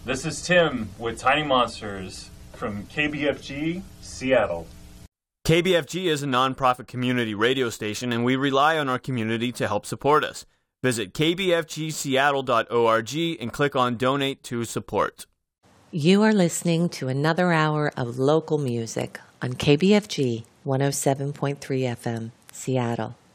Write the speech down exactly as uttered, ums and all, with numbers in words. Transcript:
This is Tim with Tiny Monsters from K B F G, Seattle. K B F G is a nonprofit community radio station, and we rely on our community to help support us. Visit k b f g seattle dot org and click on Donate to Support. You are listening to another hour of local music on K B F G one oh seven point three F M, Seattle.